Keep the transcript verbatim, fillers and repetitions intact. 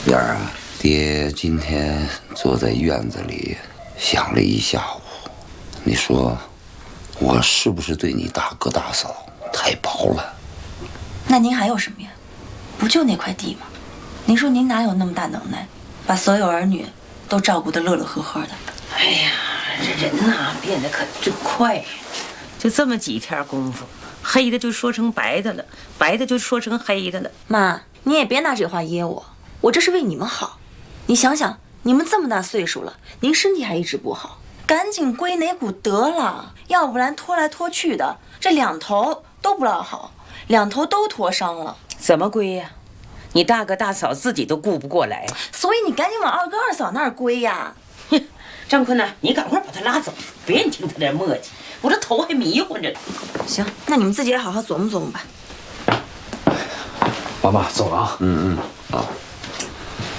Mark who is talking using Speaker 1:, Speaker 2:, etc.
Speaker 1: 燕儿啊，爹今天坐在院子里想了一下午，你说我是不是对你大哥大嫂太薄了？
Speaker 2: 那您还有什么呀？不就那块地吗？您说您哪有那么大能耐，把所有儿女都照顾得乐乐呵呵的？
Speaker 3: 哎呀，这人呐变得可真快呀！就这么几天功夫，黑的就说成白的了，白的就说成黑的了。
Speaker 2: 妈，你也别拿这话噎我，我这是为你们好。你想想，你们这么大岁数了，您身体还一直不好，赶紧归哪股得了，要不然拖来拖去的，这两头都不老好，两头都拖伤了。
Speaker 3: 怎么归呀？你大哥大嫂自己都顾不过来，
Speaker 2: 所以你赶紧往二哥二嫂那儿归呀！
Speaker 3: 哼，张坤呢？你赶快把他拉走，别人听他这磨叽，我这头还迷糊着呢。
Speaker 2: 行，那你们自己也好好琢磨琢磨吧。
Speaker 4: 妈妈走了啊。
Speaker 1: 嗯嗯，好。